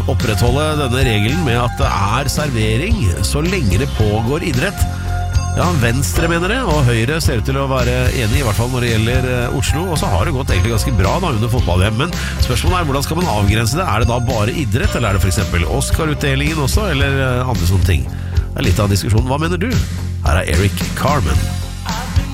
opprettholde denne regelen med at det servering så lenge det pågår idrett. Ja, Venstre mener det, og Høyre ser ut til å være enig, I hvert fall når det gjelder Oslo, og så har det gått egentlig ganske bra da under fotball-VM, men spørsmålet hvordan skal man avgrense det? Det da bare idrett, eller det for eksempel Oscar-utdelingen også, eller andre sånne ting? Det litt av diskusjonen. Hva mener du? Her Eric Carmen.